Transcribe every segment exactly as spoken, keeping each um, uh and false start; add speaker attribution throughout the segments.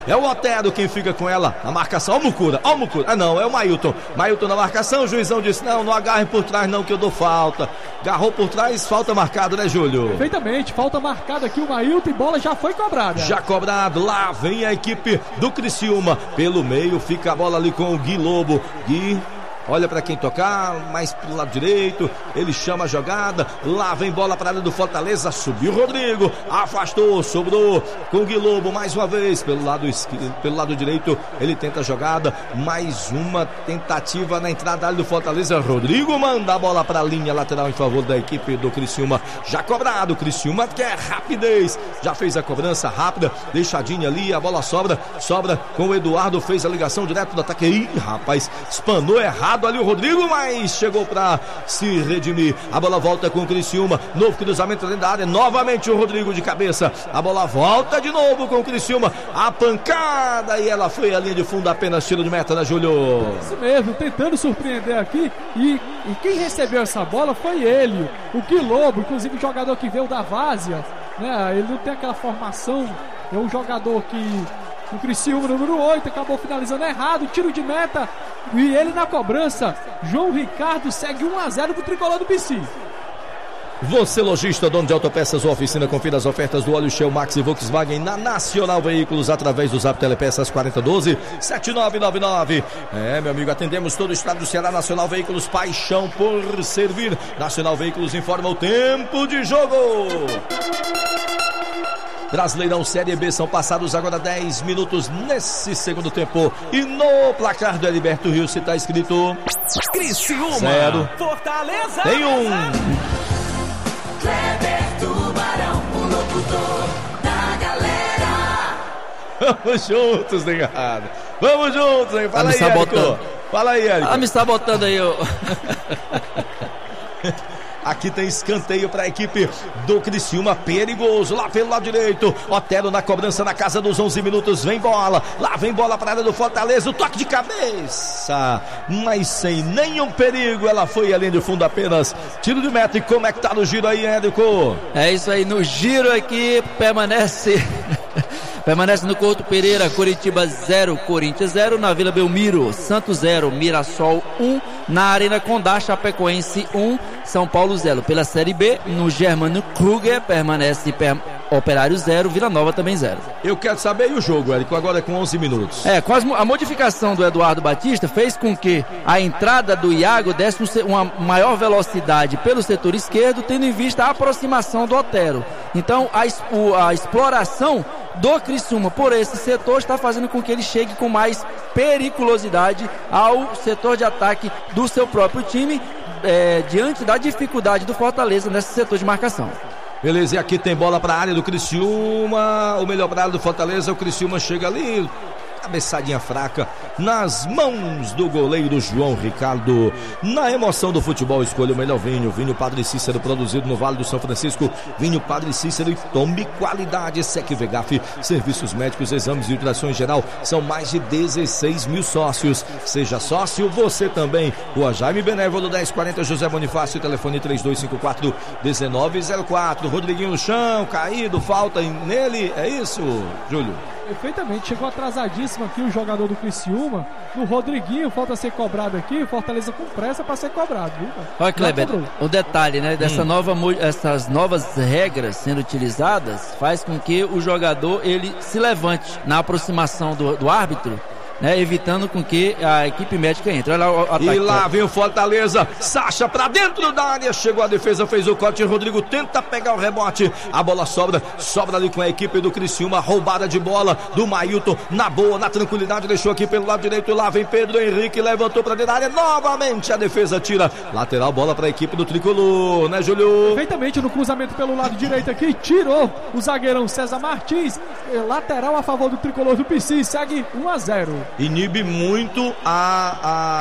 Speaker 1: É o Otero quem fica com ela na marcação. Ó o Mucura, ó o Mucura. Ah não, é o Mailton. Mailton na marcação, o juizão disse, não, não agarre por trás não que eu dou falta. Agarrou por trás, falta marcada, né, Júlio?
Speaker 2: Perfeitamente, falta marcada aqui o Mailton e bola já foi cobrada.
Speaker 1: Já cobrado, lá vem a equipe do Criciúma. Pelo meio fica a bola ali com o Gui Lobo. Gui... olha para quem tocar, mais pro lado direito, ele chama a jogada, lá vem bola para a área do Fortaleza, subiu o Rodrigo, afastou, sobrou com o Gui Lobo mais uma vez, pelo lado, pelo lado direito, ele tenta a jogada, mais uma tentativa na entrada da área do Fortaleza, Rodrigo manda a bola para a linha lateral em favor da equipe do Criciúma, já cobrado, Criciúma quer rapidez, já fez a cobrança rápida, deixadinha ali, a bola sobra, sobra com o Eduardo, fez a ligação direto do ataque, ih, rapaz, espanou errado ali o Rodrigo, mas chegou para se redimir. A bola volta com o Criciúma, novo cruzamento dentro da área, novamente o Rodrigo de cabeça, a bola volta de novo com o Criciúma, a pancada e ela foi a linha de fundo, apenas tiro de meta, né, Júlio?
Speaker 2: Isso mesmo, tentando surpreender aqui e, e quem recebeu essa bola foi ele, o Gui Lobo, inclusive o jogador que veio da Várzea, né? Ele não tem aquela formação, é um jogador que o Criciúma, número oito, acabou finalizando errado, tiro de meta, e ele na cobrança, João Ricardo segue um a zero pro tricolor do P C.
Speaker 1: Você lojista, dono de autopeças ou oficina, confira as ofertas do óleo Shell Max e Volkswagen na Nacional Veículos através do Zap Telepeças quarenta um dois, sete nove nove nove. É, meu amigo, atendemos todo o estado do Ceará. Nacional Veículos, paixão por servir. Nacional Veículos informa o tempo de jogo. Brasileirão Série B, são passados agora dez minutos nesse segundo tempo. E no placar do Heriberto Rio se está escrito
Speaker 3: Criciúma
Speaker 1: zero,
Speaker 3: Fortaleza
Speaker 1: tem um.
Speaker 3: Kleber Tubarão, o locutor da galera.
Speaker 1: Vamos juntos, negado. Vamos juntos, hein? Fala
Speaker 4: tá
Speaker 1: aí, Érico. Fala aí, Érico.
Speaker 4: Ah, me sabotando aí, ô.
Speaker 1: Aqui tem escanteio para a equipe do Criciúma, perigoso, lá pelo lado direito, Otero na cobrança na casa dos onze minutos, vem bola, lá vem bola para a área do Fortaleza, o toque de cabeça, mas sem nenhum perigo, ela foi além do fundo apenas, tiro de meta. E como é que tá no giro aí, Érico?
Speaker 4: É isso aí, no giro aqui permanece... Permanece no Couto Pereira, Coritiba zero, Corinthians zero, na Vila Belmiro, Santos zero, Mirassol um, na Arena Condá, Chapecoense um, São Paulo zero. Pela Série B, no Germano Kruger, permanece per... Operário zero, Vila Nova também zero.
Speaker 1: Eu quero saber e o jogo, Érico, agora é com onze minutos.
Speaker 4: É, com as, a modificação do Eduardo Batista fez com que a entrada do Iago desse uma maior velocidade pelo setor esquerdo, tendo em vista a aproximação do Otero. Então, a, a exploração do Criciúma por esse setor está fazendo com que ele chegue com mais periculosidade ao setor de ataque do seu próprio time, é, diante da dificuldade do Fortaleza nesse setor de marcação.
Speaker 1: Beleza, e aqui tem bola para a área do Criciúma, o melhor para a área do Fortaleza, o Criciúma chega ali, cabeçadinha fraca, nas mãos do goleiro João Ricardo. Na emoção do futebol, escolha o melhor vinho, vinho Padre Cícero, produzido no Vale do São Francisco, vinho Padre Cícero, e tome qualidade. Sec Vegaf, serviços médicos, exames e ultrassom em geral, são mais de dezesseis mil sócios. Seja sócio, você também. Rua Jaime Benévolo, dez quarenta, José Bonifácio, telefone três dois cinco quatro, um nove zero quatro. Rodriguinho no chão, caído, falta nele, é isso, Júlio?
Speaker 2: Perfeitamente, chegou atrasadíssimo aqui o jogador do Criciúma, no Rodriguinho, falta ser cobrado aqui, o Fortaleza com pressa para ser cobrado, viu?
Speaker 4: Olha, Kleber, o detalhe, né, dessa hum. nova, essas novas regras sendo utilizadas, faz com que o jogador, ele se levante na aproximação do, do árbitro, né, evitando com que a equipe médica entre. Olha lá, o
Speaker 1: e lá vem o Fortaleza, Sacha pra dentro da área, chegou a defesa, fez o corte, Rodrigo tenta pegar o rebote, a bola sobra, sobra ali com a equipe do Criciúma, roubada de bola do Mailton, na boa, na tranquilidade, deixou aqui pelo lado direito, lá vem Pedro Henrique, levantou pra dentro da área, novamente a defesa tira, lateral, bola pra equipe do Tricolor, né, Júlio?
Speaker 2: Perfeitamente, no cruzamento pelo lado direito aqui, tirou o zagueirão César Martins, lateral a favor do Tricolor do P C, segue um a zero.
Speaker 1: Inibe muito a,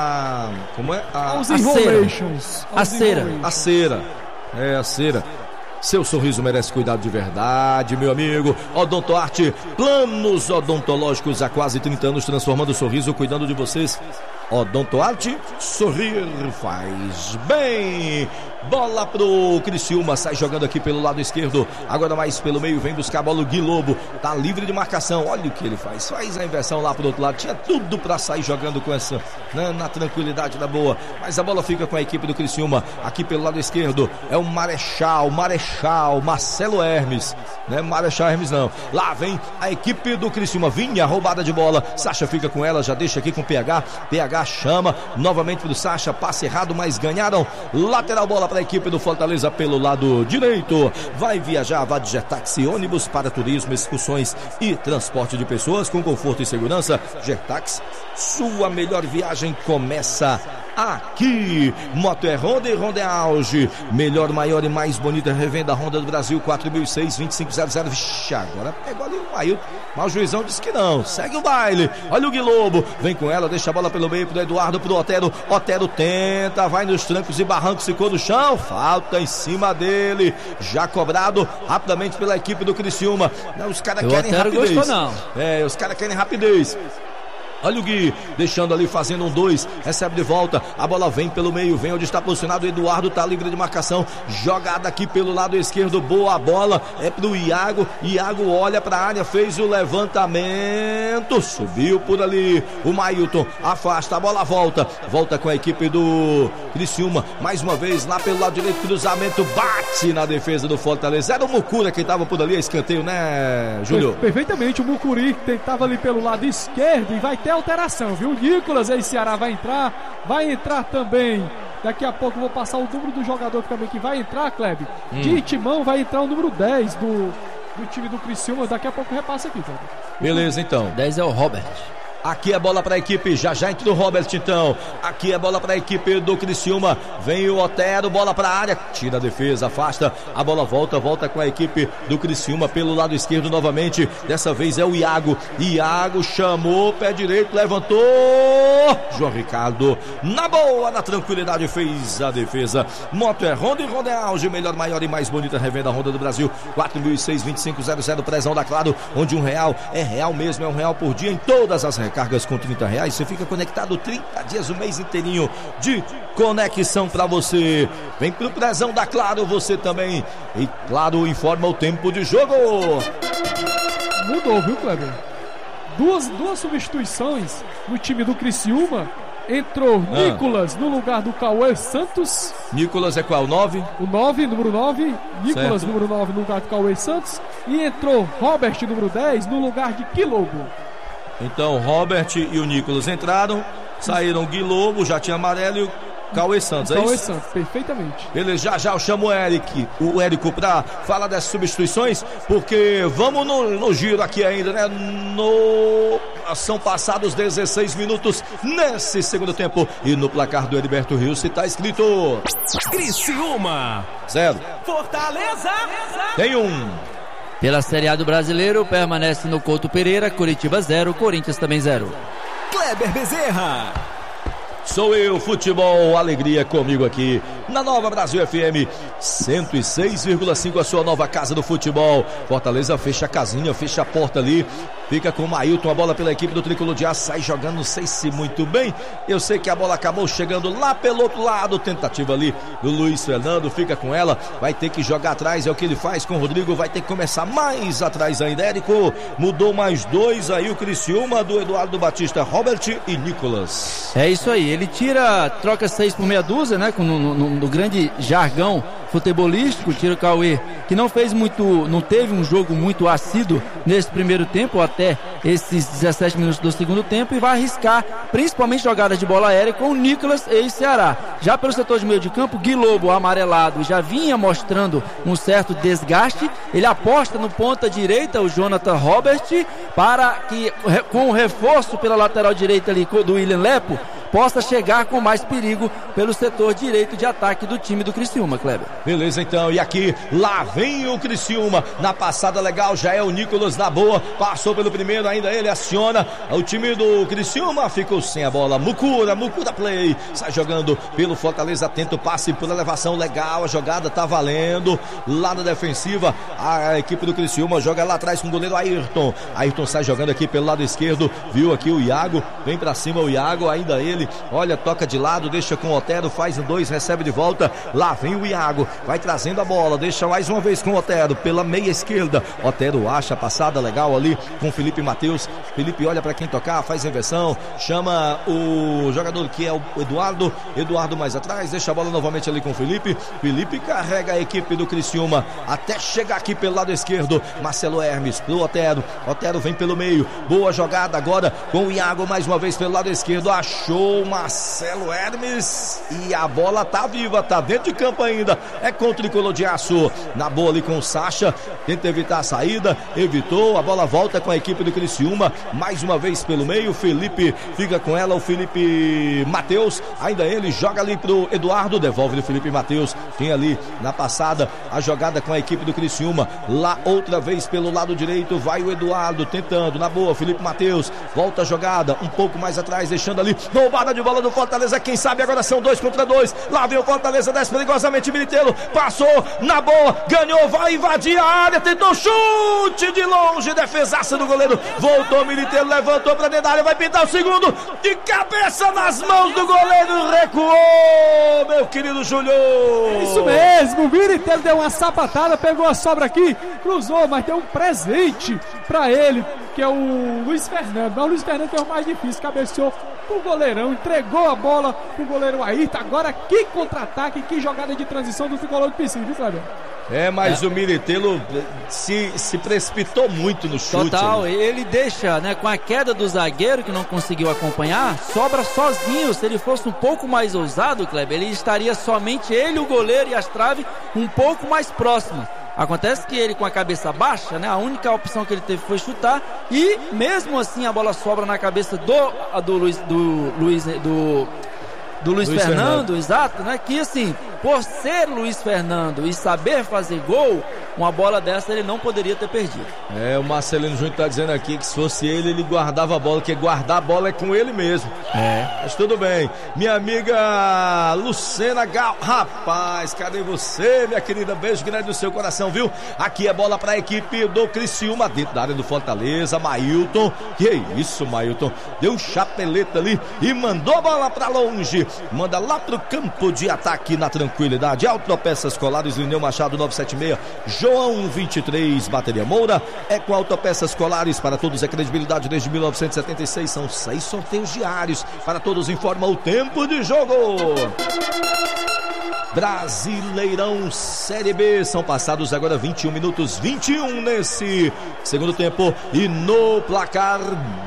Speaker 1: a como é? A,
Speaker 2: Os
Speaker 4: a
Speaker 2: enrolations.
Speaker 4: A cera.
Speaker 1: A cera. É, a cera. Seu sorriso merece cuidado de verdade, meu amigo. Odontoarte, planos odontológicos há quase trinta anos, transformando o sorriso, cuidando de vocês. Odontoarte, sorrir faz bem. bola pro Criciúma, sai jogando aqui pelo lado esquerdo, agora mais pelo meio, vem buscar a bola o Gui Lobo, tá livre de marcação, olha o que ele faz, faz a inversão lá pro outro lado, tinha tudo pra sair jogando com essa, né, na tranquilidade da boa, mas a bola fica com a equipe do Criciúma, aqui pelo lado esquerdo, é o Marechal, Marechal, Marcelo Hermes, né, Marechal Hermes não, lá vem a equipe do Criciúma, vinha roubada de bola, Sacha fica com ela, já deixa aqui com o P H, P H chama, novamente pro Sacha, passe errado, mas ganharam, lateral bola para a equipe do Fortaleza pelo lado direito, vai viajar, vai de Gertaxi, ônibus para turismo, excursões e transporte de pessoas com conforto e segurança, Gertaxi, sua melhor viagem começa aqui. Moto é Honda e Honda é Auge, melhor, maior e mais bonita revenda Honda do Brasil, quatro mil e seis, vinte e cinco zero zero. Vixe, agora pegou ali o Ailton, mas o juizão disse que não, segue o baile, olha o Gui Lobo, vem com ela, deixa a bola pelo meio pro Eduardo, pro Otero, Otero tenta, vai nos trancos e barrancos, ficou no chão, falta em cima dele, já cobrado rapidamente pela equipe do Criciúma. Não, os caras querem
Speaker 4: Otero
Speaker 1: rapidez,
Speaker 4: gostou, não.
Speaker 1: é, os caras querem rapidez. Olha o Gui, deixando ali, fazendo um dois, recebe de volta, a bola vem pelo meio, vem onde está posicionado o Eduardo, tá livre de marcação, jogada aqui pelo lado esquerdo, boa bola, é pro Iago, Iago olha pra área, fez o levantamento, subiu por ali, o Mailton afasta, a bola volta, volta com a equipe do Criciúma, mais uma vez lá pelo lado direito, cruzamento, bate na defesa do Fortaleza, era o Mucura que tava por ali, escanteio, né, Júlio?
Speaker 2: Perfeitamente, o Mucuri tentava ali pelo lado esquerdo e vai ter alteração, viu? O Nicolas aí, Ceará vai entrar, vai entrar também. Daqui a pouco eu vou passar o número do jogador também que vai entrar, Kleber. Hum. De Timão vai entrar o número dez do, do time do Criciúma. Daqui a pouco repassa aqui, Kleber.
Speaker 1: Beleza, então.
Speaker 4: dez é o Robert.
Speaker 1: Aqui é bola para a equipe, já já entra o Robert então, aqui é bola para a equipe do Criciúma, vem o Otero, bola para a área, tira a defesa, afasta, a bola volta, volta com a equipe do Criciúma pelo lado esquerdo novamente, dessa vez é o Iago, Iago chamou, pé direito, levantou, João Ricardo, na boa, na tranquilidade fez a defesa, Moto é Honda e Honda é Auge, melhor, maior e mais bonita revenda Honda do Brasil, quatro mil e seis, vinte e cinco zero zero, prezão da Claro, onde um real é real mesmo, é um real por dia em todas as recargas com trinta reais, você fica conectado trinta dias, o mês inteirinho de conexão pra você. Vem pro prezão da Claro, você também. E Claro informa o tempo de jogo.
Speaker 2: Mudou, viu, Kleber? Duas, duas substituições no time do Criciúma. Entrou ah. Nicolas no lugar do Cauê Santos.
Speaker 1: Nicolas é qual? nove?
Speaker 2: O nove, número nove. Nicolas, certo. Número nove, no lugar do Cauê Santos. E entrou Robert, número dez, no lugar de Gui Lobo.
Speaker 1: Então, Robert e o Nicolas entraram, saíram Gui Lobo, já tinha amarelo e o Cauê Santos, é
Speaker 2: Cauê
Speaker 1: isso?
Speaker 2: Santos, perfeitamente.
Speaker 1: Beleza, já já eu chamo o Eric, o Érico pra falar dessas substituições, porque vamos no, no giro aqui ainda, né? No... São passados dezesseis minutos nesse segundo tempo e no placar do Heriberto Rios está escrito...
Speaker 3: Criciúma
Speaker 1: zero.
Speaker 3: Fortaleza
Speaker 1: Tem um.
Speaker 4: Pela Série A do Brasileiro, permanece no Couto Pereira, Curitiba zero, Corinthians também zero.
Speaker 3: Kleber Bezerra.
Speaker 1: Sou eu, futebol, alegria comigo aqui na Nova Brasil F M cento e seis vírgula cinco, a sua nova casa do futebol. Fortaleza fecha a casinha, fecha a porta ali, fica com o Mailton, a bola pela equipe do Tricolor de Aço, sai jogando, não sei se muito bem, eu sei que a bola acabou chegando lá pelo outro lado, tentativa ali do Luiz Fernando, fica com ela, vai ter que jogar atrás, é o que ele faz com o Rodrigo, vai ter que começar mais atrás ainda, Érico, mudou mais dois aí o Criciúma do Eduardo Batista, Robert e Nicolas.
Speaker 4: É isso aí, ele tira, troca seis por meia dúzia, né, no, no, no grande jargão futebolístico, tira o Cauê, que não fez muito, não teve um jogo muito assíduo nesse primeiro tempo, até esses dezessete minutos do segundo tempo, e vai arriscar principalmente jogadas de bola aérea com o Nicolas e Ceará. Já pelo setor de meio de campo, Gui Lobo, amarelado, já vinha mostrando um certo desgaste, ele aposta no ponta direita, o Jonathan Robert, para que com o reforço pela lateral direita ali do William Lepo, possa chegar com mais perigo pelo setor direito de ataque do time do Criciúma, Kleber.
Speaker 1: Beleza, então, e aqui, lá vem o Criciúma, na passada legal, já é o Nicolas na boa, passou pelo primeiro, ainda ele aciona, o time do Criciúma ficou sem a bola, Mucura, Mucura play, sai jogando pelo Fortaleza, tenta o passe por elevação, legal, a jogada tá valendo, lá na defensiva, a equipe do Criciúma joga lá atrás com o goleiro Ayrton, Ayrton sai jogando aqui pelo lado esquerdo, viu aqui o Iago, vem pra cima o Iago, ainda ele, ele, olha, toca de lado, deixa com o Otero, faz um dois, recebe de volta, lá vem o Iago, vai trazendo a bola, deixa mais uma vez com o Otero, pela meia esquerda, Otero acha a passada legal ali com o Felipe Matheus, Felipe olha para quem tocar, faz inversão, chama o jogador que é o Eduardo, Eduardo mais atrás, deixa a bola novamente ali com o Felipe, Felipe carrega a equipe do Criciúma, até chegar aqui pelo lado esquerdo, Marcelo Hermes pro Otero, Otero vem pelo meio, boa jogada agora com o Iago mais uma vez pelo lado esquerdo, achou Marcelo Hermes e a bola tá viva, tá dentro de campo ainda, é contra o tricolor de aço, na boa ali com o Sacha, tenta evitar a saída, evitou, a bola volta com a equipe do Criciúma, mais uma vez pelo meio, Felipe fica com ela, o Felipe Matheus, ainda ele joga ali pro Eduardo, devolve o Felipe Matheus, tem ali na passada a jogada com a equipe do Criciúma, lá outra vez pelo lado direito, vai o Eduardo tentando, na boa, Felipe Matheus, volta a jogada, um pouco mais atrás, deixando ali, roubada de bola do Fortaleza, quem sabe agora são dois contra dois, lá vem o Fortaleza, desce perigosamente, Militeiro, passou, na boa, ganhou, vai invadir a área, tentou chute de longe, defesaça do goleiro, voltou Militeiro, levantou pra dentro da área, vai pintar o segundo, de cabeça nas mãos do goleiro, recuou, meu querido Júlio.
Speaker 2: É isso mesmo, o Militeiro deu uma sapatada, pegou a sobra aqui, cruzou, mas deu um presente pra ele, que é o Luiz Fernando, mas o Luiz Fernando é o mais difícil, cabeceou pro goleirão, entregou a bola pro goleiro Ayrton, agora que contra-ataque, que jogada de transição do tricolor do Piscina, viu, Cleber?
Speaker 1: É, mas é. o Militeiro se, se precipitou muito no chute.
Speaker 4: Total,
Speaker 1: ali.
Speaker 4: Ele deixa, né, com a queda do zagueiro que não conseguiu acompanhar, sobra sozinho. Se ele fosse um pouco mais ousado, Kleber, ele estaria somente ele, o goleiro e as traves um pouco mais próximas. Acontece que ele com a cabeça baixa, né, a única opção que ele teve foi chutar e mesmo assim a bola sobra na cabeça do, do Luiz, do Luiz, do... do Luiz, Luiz Fernando, Fernando, exato, né? Que assim, por ser Luiz Fernando e saber fazer gol, uma bola dessa ele não poderia ter perdido.
Speaker 1: É, o Marcelino Júnior tá dizendo aqui que se fosse ele, ele guardava a bola, porque guardar a bola é com ele mesmo.
Speaker 4: É.
Speaker 1: Mas tudo bem. Minha amiga Lucena Gal, rapaz, cadê você, minha querida? Beijo grande no seu coração, viu? Aqui é bola pra equipe do Criciúma, dentro da área do Fortaleza, Mailton. Que isso, Mailton? Deu um chapeleta ali e mandou a bola pra longe. Manda lá pro campo de ataque na tranquilidade. Autopeças Colares, Lineu Machado novecentos e setenta e seis, João vinte e três, Bateria Moura. É com Autopeças Colares, para todos é credibilidade desde mil novecentos e setenta e seis. São seis sorteios diários. Para todos informa o tempo de jogo. Brasileirão Série B, são passados agora vinte e um minutos, vinte e um nesse segundo tempo, e no placar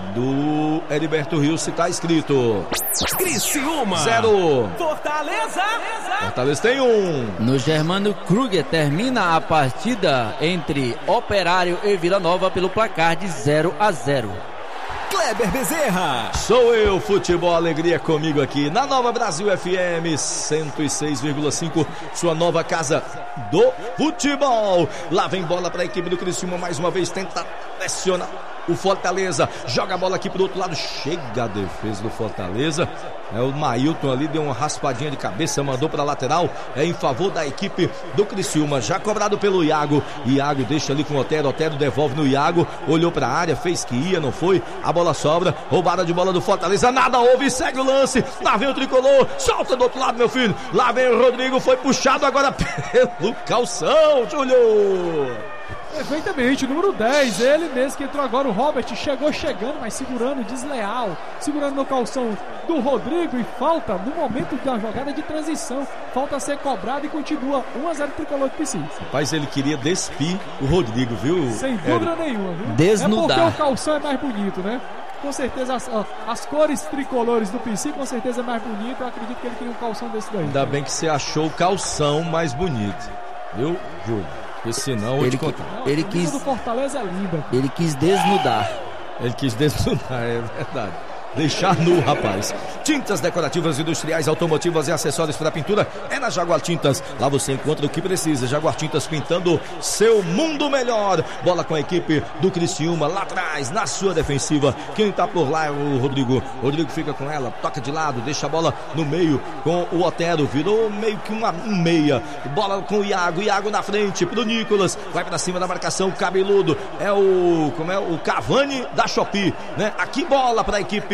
Speaker 1: do Heriberto Rios está escrito
Speaker 3: Criciúma
Speaker 1: zero,
Speaker 3: Fortaleza
Speaker 1: Fortaleza tem um.
Speaker 4: No Germano Kruger termina a partida entre Operário e Vila Nova pelo placar de zero a zero.
Speaker 3: Kleber Bezerra.
Speaker 1: Sou eu, Futebol Alegria comigo aqui na Nova Brasil F M cento e seis vírgula cinco, sua nova casa do futebol. Lá vem bola para a equipe do Criciúma, mais uma vez tenta pressionar o Fortaleza, joga a bola aqui pro outro lado, chega a defesa do Fortaleza, é o Mailton ali, deu uma raspadinha de cabeça, mandou pra lateral, é em favor da equipe do Criciúma, já cobrado pelo Iago, Iago deixa ali com o Otero, Otero devolve no Iago, olhou pra área, fez que ia, não foi, a bola sobra, roubada de bola do Fortaleza, nada houve, segue o lance, lá vem o tricolor, solta do outro lado, meu filho, lá vem o Rodrigo, foi puxado agora pelo calção, Júlio.
Speaker 2: Perfeitamente, número dez, ele mesmo que entrou agora, o Robert, chegou chegando, mas segurando, desleal, segurando no calção do Rodrigo, e falta no momento da jogada de transição, falta a ser cobrada e continua um a zero tricolor de Piscina.
Speaker 1: Rapaz, ele queria despir o Rodrigo, viu?
Speaker 2: Sem dúvida é, nenhuma, viu?
Speaker 4: Desnudar.
Speaker 2: É porque o calção é mais bonito, né? Com certeza as, as cores tricolores do P C com certeza é mais bonito. Eu acredito que ele tem um calção desse daí.
Speaker 1: Ainda bem que você achou o calção mais bonito, viu, Júlio? Porque senão
Speaker 4: ele,
Speaker 1: que,
Speaker 2: ele quis do Fortaleza é linda.
Speaker 4: Ele quis desnudar.
Speaker 1: Ele quis desnudar, é verdade. Deixar nu, rapaz. Tintas decorativas, industriais, automotivas e acessórios para pintura é na Jaguar Tintas. Lá você encontra o que precisa. Jaguar Tintas, pintando seu mundo melhor. Bola com a equipe do Criciúma lá atrás, na sua defensiva. Quem tá por lá é o Rodrigo. Rodrigo fica com ela, toca de lado, deixa a bola no meio com o Otero. Virou meio que uma meia. Bola com o Iago, Iago na frente pro Nicolas. Vai para cima da marcação, cabeludo. É o, como é, o Cavani da Shopee, né? Aqui bola para a equipe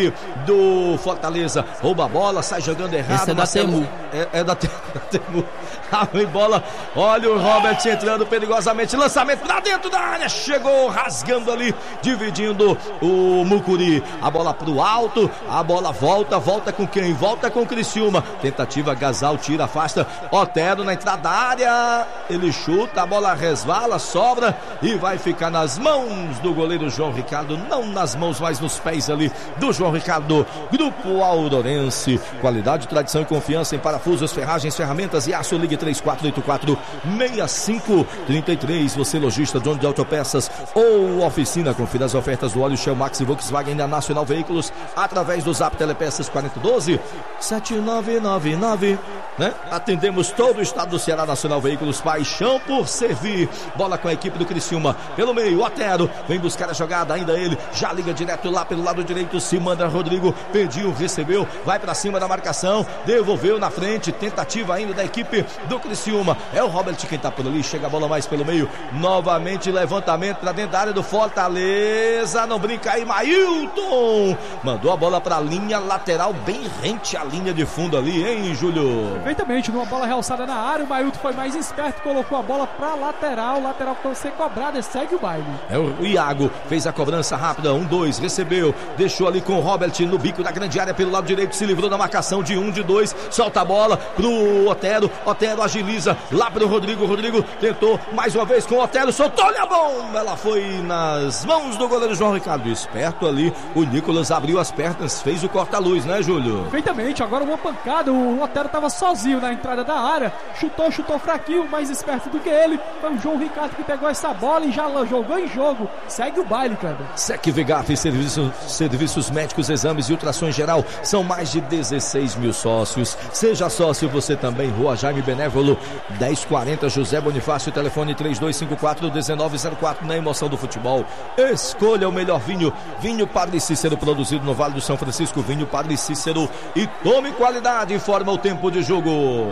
Speaker 1: equipe do Fortaleza. Rouba a bola, sai jogando errado.
Speaker 4: Esse é da Temu.
Speaker 1: É, é da, da Temu. Abre bola. Olha o Robert entrando perigosamente. Lançamento pra dentro da área. Chegou rasgando ali, dividindo o Mucuri. A bola pro alto. A bola volta. Volta com quem? Volta com o Criciúma. Tentativa, Gasal tira, afasta. Otero na entrada da área. Ele chuta, a bola resvala, sobra e vai ficar nas mãos do goleiro João Ricardo. Não nas mãos, mas nos pés ali do João Ricardo. Grupo Aurorense. Qualidade, tradição e confiança em parafusos, ferragens, ferramentas e aço. Ligue três quatro oito quatro, seis cinco três três. Você lojista, dono de autopeças ou oficina, confira as ofertas do óleo Shell Max e Volkswagen da Nacional Veículos através do Zap Telepeças quatro um dois, sete nove nove nove, né? Atendemos todo o estado do Ceará. Nacional Veículos, paixão por servir. Bola com a equipe do Criciúma pelo meio. Otero vem buscar a jogada, ainda ele já liga direto lá pelo lado direito. Se manda Rodrigo, pediu, recebeu, vai pra cima da marcação, devolveu na frente. Tentativa ainda da equipe do Criciúma. É o Robert quem tá por ali, chega a bola mais pelo meio. Novamente levantamento pra dentro da área do Fortaleza. Não brinca aí, Mailton mandou a bola pra linha lateral, bem rente à linha de fundo ali, hein, Júlio?
Speaker 2: Perfeitamente, numa bola realçada na área, o Mailton foi mais esperto, colocou a bola pra lateral, lateral para ser cobrada e segue o baile.
Speaker 1: É o Iago, fez a cobrança rápida, um, dois, recebeu, deixou ali com o Robert no bico da grande área pelo lado direito, se livrou da marcação de um, de dois, solta a bola pro Otero, Otero agiliza lá pro Rodrigo, Rodrigo tentou mais uma vez com o Otero, soltou-lhe a bomba, ela foi nas mãos do goleiro João Ricardo, esperto ali, o Nicolas abriu as pernas, fez o corta-luz, né, Júlio?
Speaker 2: Perfeitamente, agora uma pancada, o Otero tava sozinho na entrada da área, chutou, chutou fraquinho, mais esperto do que ele, foi o João Ricardo que pegou essa bola e já jogou em jogo, segue o baile, cara.
Speaker 1: Sec Vigaf, serviços, serviços médicos, exames e ultrassom em geral, são mais de dezesseis mil sócios, seja sócio você também, Rua Jaime Benévolo, dez quarenta, José Bonifácio, telefone três dois cinco quatro, um nove zero quatro, na emoção do futebol, escolha o melhor vinho, vinho Padre Cícero, produzido no Vale do São Francisco, vinho Padre Cícero, e tome qualidade, informa o tempo de jogo.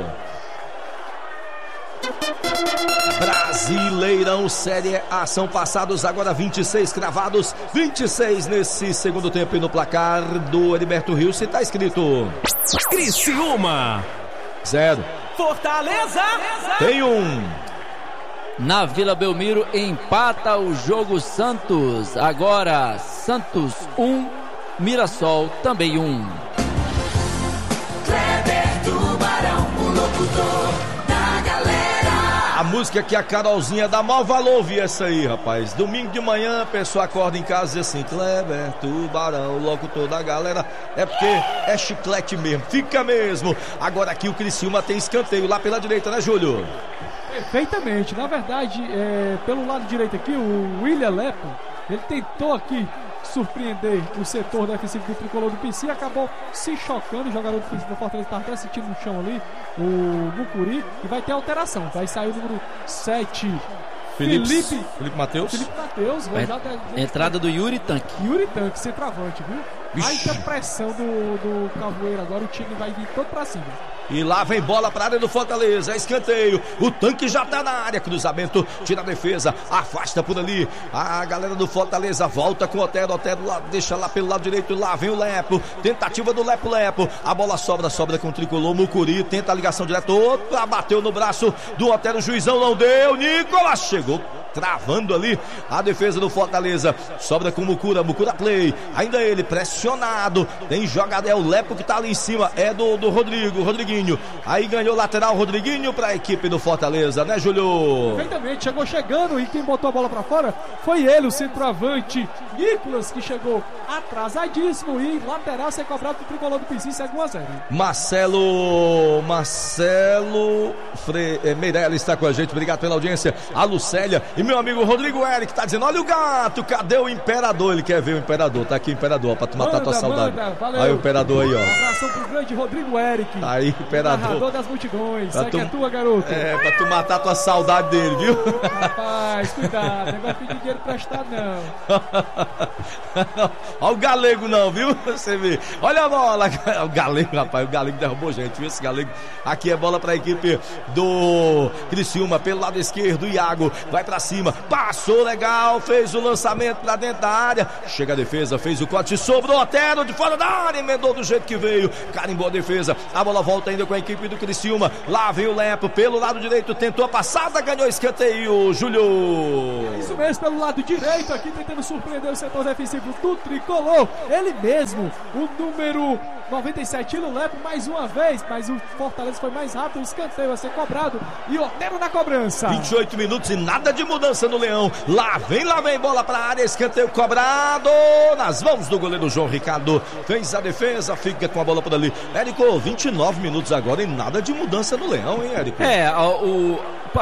Speaker 1: Brasileirão Série A, são passados agora vinte e seis cravados, vinte e seis nesse segundo tempo, e no placar do Heriberto Rios está escrito
Speaker 3: Criciúma
Speaker 1: zero,
Speaker 3: Fortaleza
Speaker 1: tem um.
Speaker 4: Na Vila Belmiro empata o jogo Santos, agora Santos um, Mirassol também um.
Speaker 5: Kleber Tubarão, o locutor da galera.
Speaker 1: A música que a Carolzinha dá maior valor ouvir essa aí, rapaz. Domingo de manhã a pessoa acorda em casa e diz assim: Kleber Tubarão, o locutor da galera. É porque é chiclete mesmo, fica mesmo. Agora aqui o Criciúma tem escanteio lá pela direita, né, Júlio?
Speaker 2: Perfeitamente, na verdade, é, pelo lado direito aqui, o William Lepo, ele tentou aqui surpreender o setor defensivo do tricolor do P C, acabou se chocando, o jogador do Fortaleza estava até sentindo no chão ali, o Mucuri, e vai ter alteração, vai sair o número sete,
Speaker 1: Felipe,
Speaker 2: Felipe,
Speaker 1: Felipe Matheus.
Speaker 2: Felipe Matheus,
Speaker 4: é, entrada do Yuri Tanque.
Speaker 2: Yuri Tanque, centroavante, viu? Muita pressão do, do Calvoeiro agora, o time vai vir todo pra cima.
Speaker 1: E lá vem bola para a área do Fortaleza, escanteio, o Tanque já tá na área, cruzamento, tira a defesa, afasta por ali, a galera do Fortaleza volta com o Otero, Otero lá, deixa lá pelo lado direito, lá vem o Lepo, tentativa do Lepo, Lepo, a bola sobra, sobra com o tricolor, Mucuri, tenta a ligação direta, outra, bateu no braço do Otero, o juizão não deu, Nicolas chegou travando ali a defesa do Fortaleza, sobra com o Mucura, Mucura play, ainda ele pressionado, tem jogada, é o Lepo que tá ali em cima, é do, do Rodrigo, Rodriguinho, aí ganhou lateral Rodriguinho pra equipe do Fortaleza, né, Júlio?
Speaker 2: Perfeitamente, chegou chegando e quem botou a bola pra fora foi ele, o centroavante Nicolas, que chegou atrasadíssimo e lateral ser cobrado pro tricolor do P C, segue um a zero.
Speaker 1: Marcelo Marcelo Fre... Meirelles está com a gente, obrigado pela audiência, a Lucélia e meu amigo Rodrigo Eric tá dizendo: olha o gato, cadê o Imperador? Ele quer ver o Imperador, tá aqui o Imperador, pra tu matar manda, tua saudade.
Speaker 2: Manda,
Speaker 1: aí o Imperador aí, ó.
Speaker 2: Um abração pro grande Rodrigo Eric.
Speaker 1: Tá aí, Imperador.
Speaker 2: Narrador das multidões,
Speaker 1: pra
Speaker 2: segue
Speaker 1: tu...
Speaker 2: a tua, garoto.
Speaker 1: É, pra tu matar tua saudade dele, viu?
Speaker 2: Rapaz, cuidado, não vai pedir dinheiro prestado, não.
Speaker 1: Olha o Galego não, viu? Você vê. Olha a bola. O Galego, rapaz, o Galego derrubou gente, viu esse Galego? Aqui é bola pra equipe do Criciúma, pelo lado esquerdo, Iago, vai pra cima, passou legal, fez o lançamento pra dentro da área, chega a defesa, fez o corte, sobrou Otero de fora da área, emendou do jeito que veio, carimbou a defesa, a bola volta ainda com a equipe do Criciúma, lá vem o Lepo, pelo lado direito, tentou a passada, ganhou escanteio, Júlio.
Speaker 2: Isso mesmo, pelo lado direito, aqui tentando surpreender o setor defensivo do Tricolor, ele mesmo, o número noventa e sete, o Lepo, mais uma vez, mas o Fortaleza foi mais rápido, o escanteio a ser cobrado, e Otero na cobrança.
Speaker 1: vinte e oito minutos e nada de mudança no Leão, lá vem, lá vem, bola pra área, escanteio cobrado, nas mãos do goleiro João Ricardo, fez a defesa, fica com a bola por ali. Érico, vinte e nove minutos agora e nada de mudança no Leão, hein, Érico?
Speaker 4: É, o,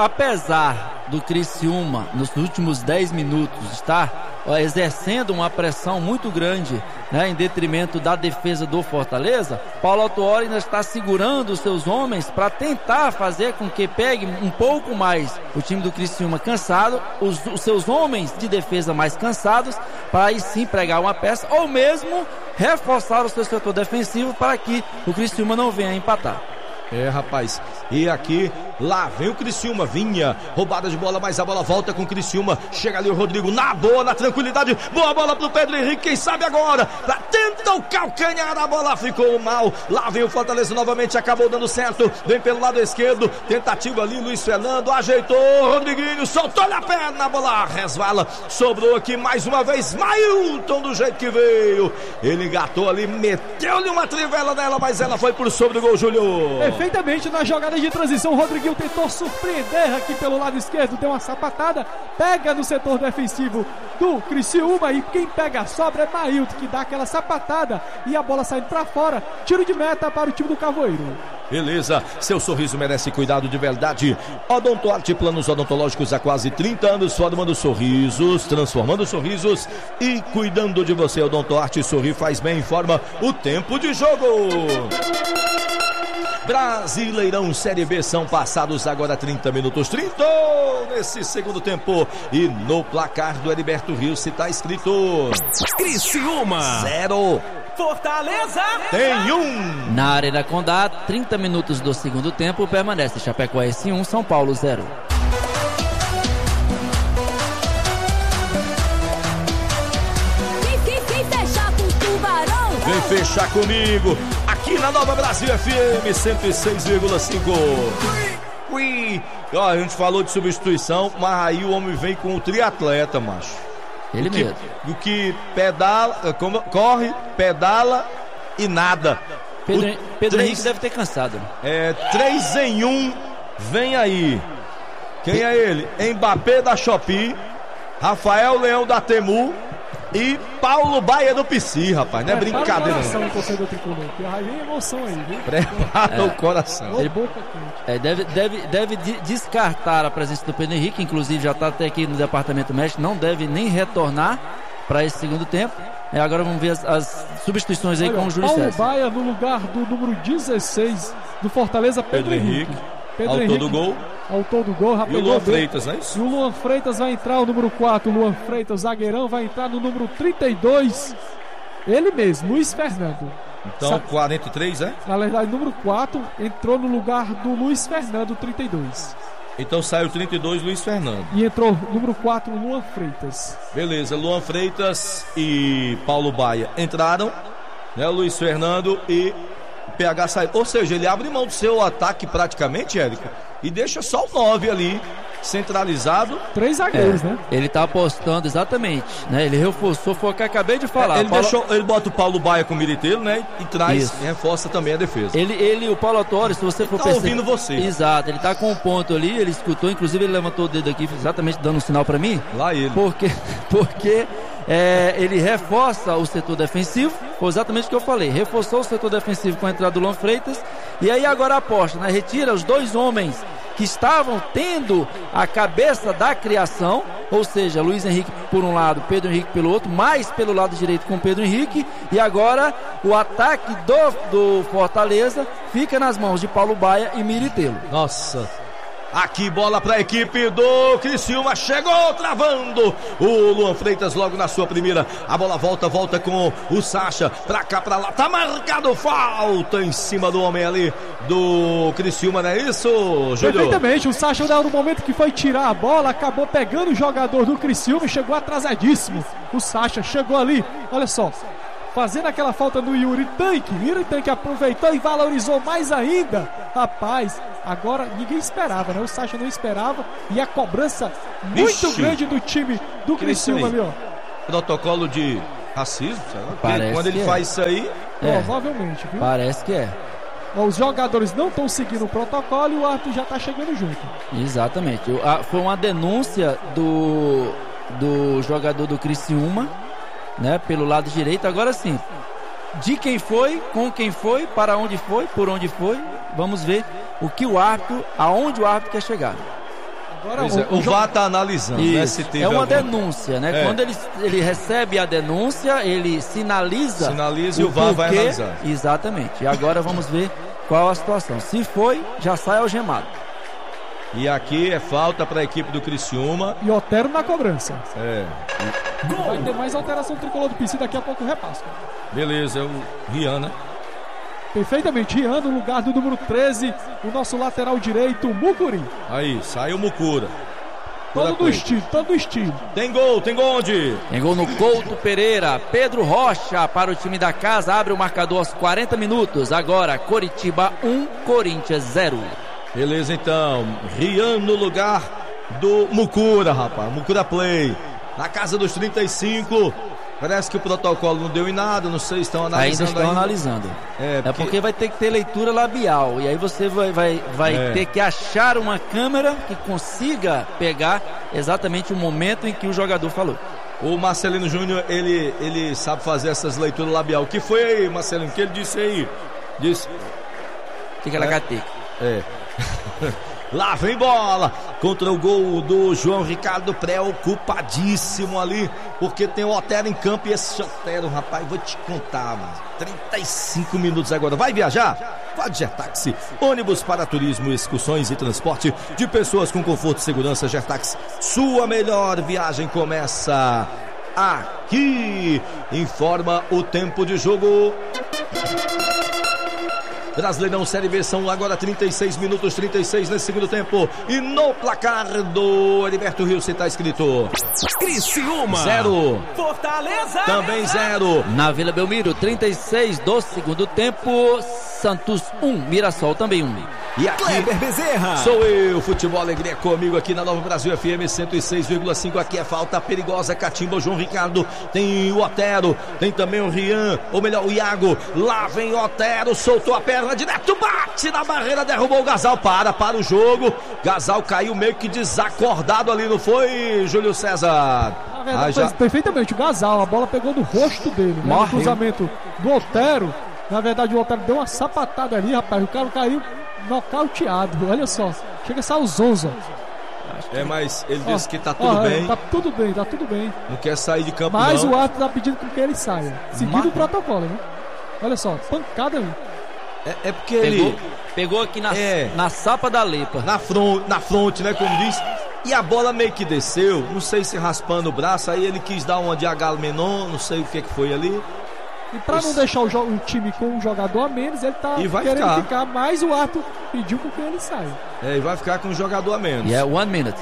Speaker 4: apesar do Criciúma nos últimos dez minutos estar ó, exercendo uma pressão muito grande, né, em detrimento da defesa do Fortaleza, Paulo Autuori ainda está segurando os seus homens para tentar fazer com que pegue um pouco mais o time do Criciúma cansado, os, os seus homens de defesa mais cansados, para aí sim pregar uma peça ou mesmo reforçar o seu setor defensivo para que o Criciúma não venha empatar.
Speaker 1: É, rapaz, e aqui, lá vem o Criciúma, vinha, roubada de bola, mas a bola volta com o Criciúma, chega ali o Rodrigo, na boa, na tranquilidade, boa bola pro Pedro Henrique, quem sabe agora, tenta o calcanhar, a bola ficou mal, lá vem o Fortaleza novamente, acabou dando certo, vem pelo lado esquerdo, tentativa ali, Luiz Fernando, ajeitou, Rodriguinho, soltou-lhe a perna, a bola resvala, sobrou aqui mais uma vez, Mailton do jeito que veio, ele engatou ali, meteu-lhe uma trivela nela, mas ela foi por sobre o gol, Júlio.
Speaker 2: Perfeitamente na jogada de transição, o Rodriguinho tentou surpreender aqui pelo lado esquerdo, deu uma sapatada, pega no setor defensivo do Criciúma e quem pega a sobra é Mailton, que dá aquela sapatada e a bola saindo pra fora, tiro de meta para o time do Cavoeiro.
Speaker 1: Beleza, seu sorriso merece cuidado de verdade. Odontoarte, planos odontológicos há quase trinta anos, formando sorrisos, transformando sorrisos e cuidando de você. Odontoarte, sorri faz bem, informa o tempo de jogo. Brasileirão Série B, são passados agora trinta minutos, trinta nesse segundo tempo, e no placar do Heriberto Rios se tá escrito
Speaker 3: Criciúma
Speaker 1: zero,
Speaker 3: Fortaleza
Speaker 1: tem um.
Speaker 4: Na Arena Condá, trinta minutos do segundo tempo, permanece Chapecoense um, São Paulo zero.
Speaker 1: Vem fechar comigo aqui na Nova Brasil F M cento e seis vírgula cinco. Ui, ó, a gente falou de substituição, mas aí o homem vem com o triatleta, macho.
Speaker 4: Ele
Speaker 1: o que,
Speaker 4: mesmo.
Speaker 1: O que pedala, como, corre, pedala e nada.
Speaker 4: Pedro,
Speaker 1: o
Speaker 4: Pedro
Speaker 1: três,
Speaker 4: Henrique deve ter cansado.
Speaker 1: É, três em um, vem aí. Quem é ele? Mbappé da Shopee, Rafael Leão da Temu e Paulo Baia do Pici, rapaz. Não é, é brincadeira,
Speaker 2: não. Torcedor tricolor. Tem emoção aí, viu?
Speaker 1: Prepara é, o coração.
Speaker 4: Ele, é, deve, deve, deve descartar a presença do Pedro Henrique, inclusive já está até aqui no departamento médico, não deve nem retornar para esse segundo tempo. É, agora vamos ver as, as substituições aí. Olha, com o Júlio
Speaker 2: Paulo
Speaker 4: César.
Speaker 2: Baia no lugar do número dezesseis do Fortaleza, Pedro, Pedro Henrique. Henrique.
Speaker 1: Pedro autor Henrique, do gol.
Speaker 2: Autor do gol,
Speaker 1: e o Luan Freitas, não é isso?
Speaker 2: E o Luan Freitas vai entrar, o número quatro, o Luan Freitas, zagueirão, vai entrar no número trinta e dois. Ele mesmo, Luiz Fernando.
Speaker 1: Então, Sa- quarenta e três, é?
Speaker 2: Na verdade, número quatro entrou no lugar do Luiz Fernando, trinta e dois.
Speaker 1: Então saiu trinta e dois, Luiz Fernando.
Speaker 2: E entrou número quatro, Luan Freitas.
Speaker 1: Beleza, Luan Freitas e Paulo Baia entraram, né? Luiz Fernando e P H saiu. Ou seja, ele abre mão do seu ataque praticamente, Érico, e deixa só o nove ali, centralizado.
Speaker 2: Três zagueiros,
Speaker 4: é,
Speaker 2: né?
Speaker 4: Ele tá apostando exatamente, né? Ele reforçou, foi o que eu acabei de falar.
Speaker 1: É, ele,
Speaker 4: Paulo...
Speaker 1: deixou, ele bota o Paulo Baia com o Militeiro, né? E traz,
Speaker 4: Isso.
Speaker 1: e reforça também a defesa.
Speaker 4: Ele, ele o Paulo Autuori, se você for
Speaker 1: tá
Speaker 4: perceber...
Speaker 1: ouvindo você.
Speaker 4: Exato, ele tá com um ponto ali, ele escutou, inclusive ele levantou o dedo aqui, exatamente dando um sinal pra mim.
Speaker 1: Lá ele.
Speaker 4: Porque, porque é, ele reforça o setor defensivo, foi exatamente o que eu falei, reforçou o setor defensivo com a entrada do Luan Freitas, e aí agora aposta, né? Retira os dois homens que estavam tendo a cabeça da criação, ou seja, Luiz Henrique por um lado, Pedro Henrique pelo outro, mais pelo lado direito com Pedro Henrique, e agora o ataque do, do Fortaleza fica nas mãos de Paulo Baia e Militelo.
Speaker 1: Nossa, Aqui bola para a equipe do Criciúma, chegou travando o Luan Freitas logo na sua primeira. A bola volta, volta com o Sacha, pra cá, pra lá, tá marcado falta em cima do homem ali do Criciúma, não é isso, Júlio?
Speaker 2: Perfeitamente, o Sacha no momento que foi tirar a bola, acabou pegando o jogador do Criciúma e chegou atrasadíssimo. O Sacha chegou ali, olha só, fazendo aquela falta no Yuri Tanque. Yuri Tanque aproveitou e valorizou mais ainda. Rapaz, agora ninguém esperava, né? O Sacha não esperava. E a cobrança muito
Speaker 1: Vixe.
Speaker 2: grande do time do Criciúma ali, ó.
Speaker 1: Protocolo de racismo, sabe?
Speaker 4: Parece
Speaker 1: Quando ele
Speaker 4: que é.
Speaker 1: faz isso aí,
Speaker 4: É.
Speaker 2: Provavelmente, viu?
Speaker 4: Parece que é.
Speaker 2: Os jogadores não estão seguindo o protocolo e o árbitro já está chegando junto.
Speaker 4: Exatamente. O- a- Foi uma denúncia do, do jogador do Criciúma, né? Pelo lado direito. Agora sim, de quem foi, com quem foi, para onde foi, por onde foi. Vamos ver o que o árbitro, aonde o árbitro quer chegar.
Speaker 2: Agora
Speaker 1: pois é, o
Speaker 2: jo-
Speaker 1: V A R tá analisando, né?
Speaker 4: Isso.
Speaker 1: Se teve
Speaker 4: É uma
Speaker 1: algum-
Speaker 4: denúncia, né?
Speaker 1: É.
Speaker 4: Quando ele, ele recebe a denúncia, ele sinaliza.
Speaker 1: Sinaliza e o V A R vai
Speaker 4: porquê.
Speaker 1: analisar.
Speaker 4: Exatamente. E agora vamos ver qual a situação. Se foi, já sai algemado.
Speaker 1: E aqui é falta para a equipe do Criciúma.
Speaker 2: E Otero na cobrança.
Speaker 1: É,
Speaker 2: Vai ter mais alteração tricolor do P C, daqui a pouco repasso.
Speaker 1: beleza, é o Rian, né?
Speaker 2: Perfeitamente, Rian no lugar do número treze, o nosso lateral direito, Mucuri.
Speaker 1: Aí, saiu o Mucura.
Speaker 2: Todo do
Speaker 1: Play.
Speaker 2: estilo, todo do estilo.
Speaker 1: Tem gol, tem gol onde?
Speaker 4: Tem gol no Couto Pereira. Pedro Rocha para o time da casa. Abre o marcador aos quarenta minutos. Agora, Coritiba um, Corinthians zero.
Speaker 1: Beleza, então. Rian no lugar do Mucura, rapaz. Mucura Play. Na casa dos trinta e cinco. Parece que o protocolo não deu em nada. Não sei, estão
Speaker 4: Ainda
Speaker 1: analisando.
Speaker 4: estão
Speaker 1: ainda.
Speaker 4: analisando.
Speaker 1: É,
Speaker 4: É
Speaker 1: porque-
Speaker 4: porque vai ter que ter leitura labial. E aí você vai, vai, vai
Speaker 1: É.
Speaker 4: ter que achar uma câmera que consiga pegar exatamente o momento em que o jogador falou.
Speaker 1: O Marcelino Júnior, ele, ele sabe fazer essas leituras labial. O que foi aí, Marcelino? O que ele disse aí? Disse.
Speaker 4: Fica na cateca.
Speaker 1: É. Lá vem bola contra o gol do João Ricardo, preocupadíssimo ali, porque tem o Otero em campo. E esse Otero, rapaz, vou te contar, mano, trinta e cinco minutos agora. Vai viajar? Pode Gertaxi, ônibus para turismo, excursões e transporte de pessoas com conforto e segurança. Gertaxi, sua melhor viagem começa aqui. Informa o tempo de jogo. Brasileirão Série B, são agora trinta e seis minutos, trinta e seis nesse segundo tempo. E no placar do Heriberto Rio, se está escrito
Speaker 3: Criciúma
Speaker 1: zero.
Speaker 3: Fortaleza
Speaker 1: Também zero.
Speaker 4: Na Vila Belmiro, trinta e seis do segundo tempo. Santos um, Mirassol também um.
Speaker 1: E aqui
Speaker 3: Kleber Bezerra.
Speaker 1: sou eu, Futebol Alegria comigo aqui na Nova Brasil F M cento e seis vírgula cinco. Aqui é falta perigosa, catimba o João Ricardo, tem o Otero, tem também o Rian, ou melhor o Iago. Lá vem o Otero, soltou a perna direto, bate na barreira, derrubou o Gasal, para, para o jogo. Gasal caiu meio que desacordado ali, não foi, Júlio César?
Speaker 2: Na verdade,
Speaker 1: Ah, já-
Speaker 2: foi perfeitamente o Gasal, a bola pegou no rosto dele, né?
Speaker 4: Morreu.
Speaker 2: No cruzamento do Otero. Na verdade, o Otero deu uma sapatada ali, rapaz. O cara caiu nocauteado. Olha só, chega a sair o Zonzo.
Speaker 1: É, mas ele
Speaker 2: Ó,
Speaker 1: disse que tá
Speaker 2: ó,
Speaker 1: tudo
Speaker 2: é,
Speaker 1: bem,
Speaker 2: Tá tudo bem, tá tudo bem.
Speaker 1: não quer sair de campo
Speaker 2: Mas
Speaker 1: não.
Speaker 2: o árbitro tá pedindo com que ele saia. Seguindo
Speaker 4: Mas-
Speaker 2: o protocolo, né? Olha só, pancada ali.
Speaker 1: É, é porque
Speaker 4: Pegou,
Speaker 1: ele...
Speaker 4: pegou aqui na,
Speaker 1: É.
Speaker 4: na sapa da lepa.
Speaker 1: Na fronte, na fronte, né, como diz. E a bola meio que desceu, não sei se raspando o braço, aí ele quis dar uma de Agamenon, não sei o que que foi ali.
Speaker 2: E pra não deixar o, jo- o time com um jogador a menos, ele tá
Speaker 1: E vai
Speaker 2: querendo
Speaker 1: ficar.
Speaker 2: ficar, mas o árbitro pediu com que ele saia.
Speaker 1: É, e vai ficar com um jogador a menos.
Speaker 4: E é one minute.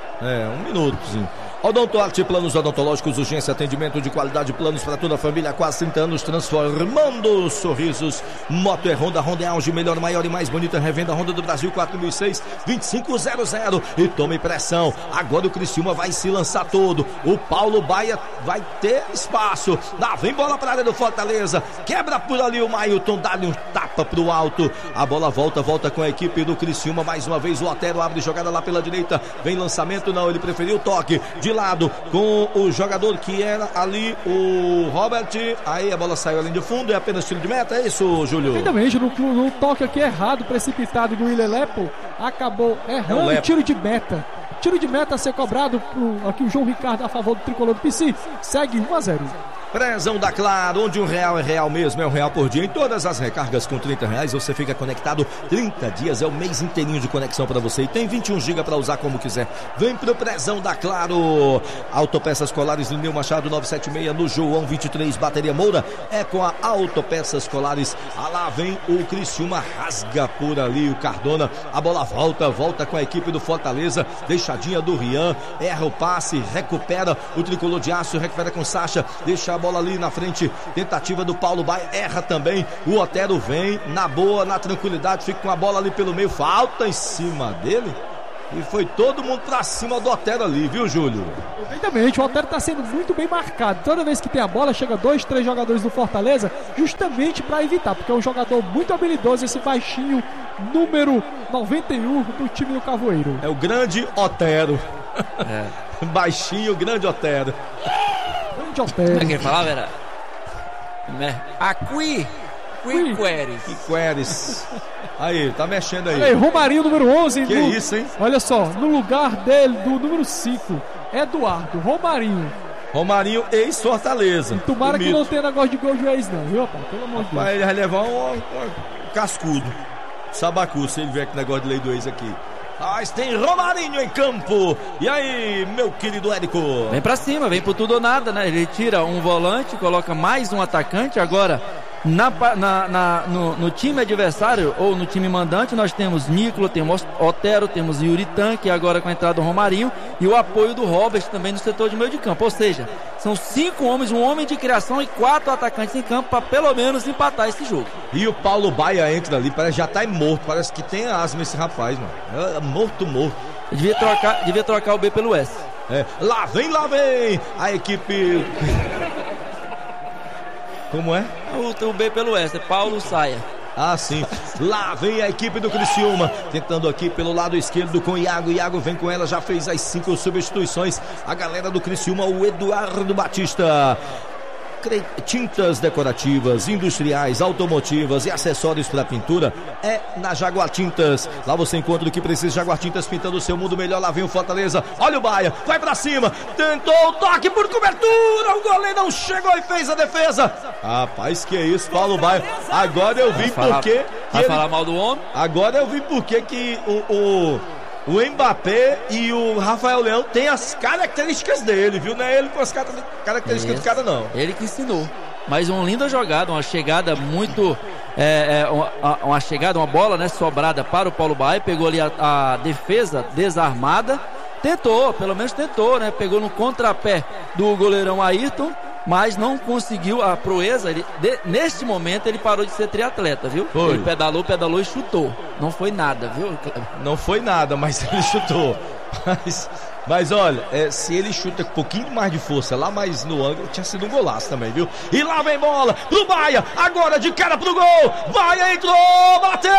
Speaker 1: É, um minutozinho. Odontoarte, planos odontológicos, urgência, atendimento de qualidade, planos para toda a família, há quase trinta anos, transformando sorrisos. Moto é Honda, Honda é auge, melhor, maior e mais bonita, revenda Honda do Brasil, quatro mil e seis, vinte e cinco zero zero. E tome pressão, agora o Criciúma vai se lançar todo, o Paulo Baia vai ter espaço, lá vem bola para a área do Fortaleza, quebra por ali o Mailton, dá-lhe um tapa pro alto, a bola volta, volta com a equipe do Criciúma, mais uma vez o Otero abre jogada lá pela direita, vem lançamento, não, ele preferiu o toque, de lado com o jogador que era ali o Robert. Aí a bola saiu além de fundo, é apenas tiro de meta, é isso, Júlio?
Speaker 2: Perfeitamente, no, no toque aqui errado, precipitado do Willian Lepo, acabou errando
Speaker 1: Lepo.
Speaker 2: tiro de meta. Tiro de meta a ser cobrado pro, aqui o João Ricardo a favor do tricolor do P C. Segue um a zero.
Speaker 1: Prezão da Claro, onde um real é real mesmo, é um real por dia. Em todas as recargas com trinta reais, você fica conectado trinta dias, é o mês inteirinho de conexão para você. E tem vinte e um gigas para usar como quiser. Vem pro Prezão da Claro. Autopeças Colares, Lineu Machado novecentos e setenta e seis, no João vinte e três, Bateria Moura. É com a Autopeças Colares. Ah, lá vem o Criciúma, rasga por ali o Cardona. A bola volta, volta com a equipe do Fortaleza. Deixadinha do Rian, erra o passe, recupera o tricolor de aço, recupera com Sacha, deixa a bola ali na frente, tentativa do Paulo Baia, erra também, o Otero vem na boa, na tranquilidade, fica com a bola ali pelo meio, falta em cima dele e foi todo mundo pra cima do Otero ali, viu, Júlio?
Speaker 2: Perfeitamente, o Otero tá sendo muito bem marcado, toda vez que tem a bola, chega dois, três jogadores do Fortaleza, justamente pra evitar, porque é um jogador muito habilidoso, esse baixinho, número noventa e um do time do Cavoeiro.
Speaker 1: É o grande Otero.
Speaker 4: É.
Speaker 1: Baixinho, grande Otero.
Speaker 2: Grande Otero.
Speaker 4: Como é que ele falava? Era... Aqui,
Speaker 2: Qui.
Speaker 4: Queres.
Speaker 1: Que queres. Aí, tá mexendo aí.
Speaker 2: Olha aí, Romarinho, número onze.
Speaker 1: Que
Speaker 2: no...
Speaker 1: isso, hein?
Speaker 2: Olha só, no lugar dele, do número cinco, Eduardo, Romarinho.
Speaker 1: Romarinho, ex-Fortaleza.
Speaker 2: Tomara
Speaker 1: O
Speaker 2: que
Speaker 1: mito.
Speaker 2: não tenha negócio de gol de ex, não, viu, rapaz? Pelo amor de Deus.
Speaker 1: Vai ele vai levar um, um cascudo. Sabacu, se ele vier com negócio de lei do ex aqui. Mas tem Romarinho em campo. E aí, meu querido Érico?
Speaker 4: Vem pra cima, vem por tudo ou nada, né? Ele tira um volante, coloca mais um atacante. Agora, na, na, na, no, no time adversário ou no time mandante, nós temos Nicola, temos Otero, temos Yuri Tanque, agora com a entrada do Romarinho e o apoio do Robert também no setor de meio de campo. Ou seja, são cinco homens, um homem de criação e quatro atacantes em campo para pelo menos empatar esse jogo.
Speaker 1: E o Paulo Baia entra ali, parece que já tá morto. Parece que tem asma esse rapaz, mano. É morto, morto.
Speaker 4: Devia trocar, devia trocar o B pelo S.
Speaker 1: É, lá vem, lá vem a equipe. Como é?
Speaker 4: O, o B pelo S, é Paulo Saia.
Speaker 1: Ah, sim. Lá vem a equipe do Criciúma, tentando aqui pelo lado esquerdo com o Iago. Iago vem com ela, já fez as cinco substituições. A galera do Criciúma, o Eduardo Batista. Tintas decorativas, industriais, automotivas e acessórios para pintura é na Jaguar Tintas. Lá você encontra o que precisa. Jaguar Tintas, pintando o seu mundo melhor. Lá vem o Fortaleza, olha o Baia, vai pra cima, tentou o toque por cobertura, o goleiro não chegou e fez a defesa. Rapaz, que é isso, Paulo Baia. Agora eu vi
Speaker 4: Vai
Speaker 1: porque
Speaker 4: Vai
Speaker 1: ele...
Speaker 4: falar mal do homem?
Speaker 1: Agora eu vi porque que o, o, o Mbappé e o Rafael Leão têm as características dele, viu? Não é ele com as características
Speaker 4: Isso.
Speaker 1: do cara, não.
Speaker 4: Ele que ensinou. Mas uma linda jogada, uma chegada muito... É, é, uma, uma chegada, uma bola, né, sobrada para o Paulo Baia. Pegou ali a, a defesa desarmada. Tentou, pelo menos tentou, né? Pegou no contrapé do goleirão Ayrton, mas não conseguiu a proeza. Ele, de, neste momento ele parou de ser triatleta, viu?
Speaker 1: Foi.
Speaker 4: Ele pedalou, pedalou e chutou. Não foi nada, viu?
Speaker 1: Não foi nada, mas ele chutou. Mas, mas olha, é, se ele chuta com um pouquinho mais de força lá mais no ângulo, tinha sido um golaço também, viu? E lá vem bola pro Baia, agora de cara pro gol. Baia entrou, bateu!